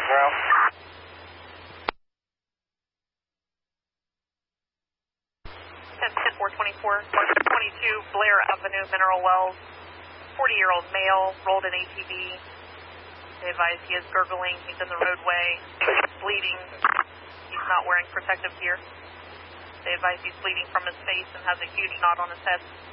10-424, 22 Blair Avenue, Mineral Wells. 40-year-old male, rolled an ATV. They advise he is gurgling, he's in the roadway, he's bleeding, he's not wearing protective gear. They advise he's bleeding from his face and has a huge knot on his head.